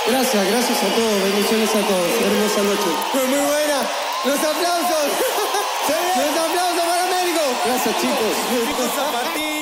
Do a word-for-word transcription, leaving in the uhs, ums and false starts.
Gracias, gracias a todos, bendiciones a todos. Hermosa noche. Fue muy buena. Los aplausos. Los aplausos para Américo. Gracias, chicos. Chicos, a partir